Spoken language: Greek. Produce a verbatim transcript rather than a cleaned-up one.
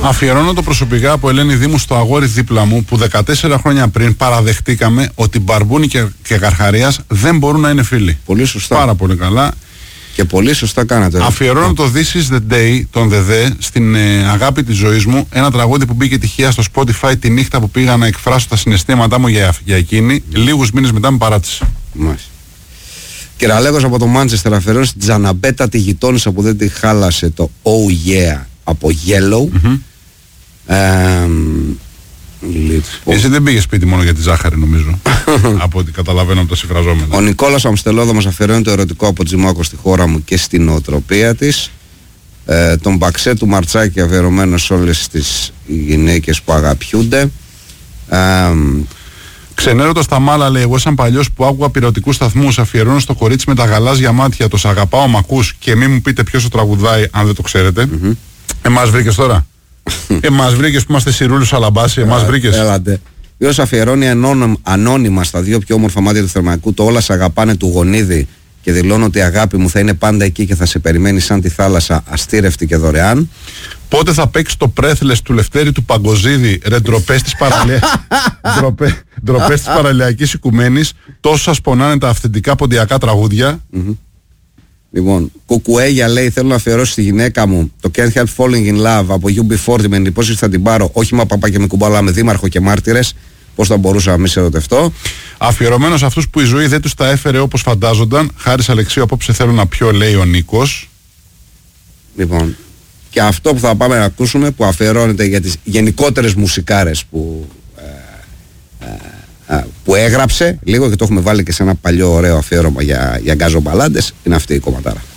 Αφιερώνω το προσωπικά από Ελένη Δήμου στο αγόρι δίπλα μου που δεκατέσσερα χρόνια πριν παραδεχτήκαμε ότι Μπαρμπούνι και, και Καρχαρίας δεν μπορούν να είναι φίλοι. Πολύ σωστά. Πάρα πολύ καλά. Και πολύ σωστά κάνατε. Αφιερώνω το This is the Day των ΔΕΔΕ στην ε, αγάπη της ζωής μου. Ένα τραγούδι που μπήκε τυχαία στο Spotify τη νύχτα που πήγα να εκφράσω τα συναισθήματά μου για, για εκείνη. Λίγους μήνες μετά με παράτησε. Μάλιστα. Κυραλέγος από το Μάντσεστερ αφιερώνει στην Τζαναμπέτα τη γειτόνισσα που δεν τη χάλασε το Oh Yeah από Yellow. Mm-hmm. Ε, λοιπόν. Εσύ δεν πήγες σπίτι μόνο για τη ζάχαρη νομίζω. Από ό,τι καταλαβαίνω από τα συμφραζόμενα. Ο Νικόλας Αμστελόδο μας αφιερώνει το ερωτικό από Τζιμάκο στη χώρα μου και στην νοοτροπία της. Ε, τον Μπαξέ του Μαρτσάκη αφιερωμένο σε όλες τις γυναίκες που αγαπιούνται. Ε, Ξενέρωτο στα μάλα λέει: εγώ, σαν παλιός που άκουγα πειρατικούς σταθμούς, αφιερώνω στο κορίτσι με τα γαλάζια μάτια, το σ' αγαπάω, μ' ακούς και μη μου πείτε ποιος το τραγουδάει, αν δεν το ξέρετε. Mm-hmm. Εμάς βρήκες τώρα. Εμάς βρήκες που είμαστε Σιρούλους Αλαμπάση, εμάς βρήκες. Έλατε. Ποιος αφιερώνει ανώνυμα, ανώνυμα στα δύο πιο όμορφα μάτια του Θερμαϊκού το όλα σ' αγαπάνε του Γονίδη και δηλώνω ότι η αγάπη μου θα είναι πάντα εκεί και θα σε περιμένει σαν τη θάλασσα, αστήρευτη και δωρεάν. Πότε θα παίξει το πρέθλες του Λευτέρη του Παγκοζίδη, ρε ντροπές της ντροπές της παραλιακής οικουμένης, τόσο σας πονάνε τα αυθεντικά ποντιακά τραγούδια. Mm-hmm. Λοιπόν, Κουκουέγια λέει: θέλω να αφιερώσω στη γυναίκα μου το Can't Help Falling in Love από γιου μπι φορτί με την υπόσχεση θα την πάρω, όχι μα παπά και με κουμπάλα, με δήμαρχο και μάρτυρες. Πώς θα μπορούσα να μη σε ερωτευτώ. Αφιερωμένο σε αυτούς που η ζωή δεν τους τα έφερε όπως φαντάζονταν. Χάρης Αλεξίου, απόψε θέλω να πιω, λέει ο Νίκος. Λοιπόν, και αυτό που θα πάμε να ακούσουμε που αφιερώνεται για τις γενικότερες μουσικάρες που, ε, ε, ε, που έγραψε λίγο και το έχουμε βάλει και σε ένα παλιό ωραίο αφιέρωμα για, για γκάζο μπαλάντες, είναι αυτή η κομματάρα.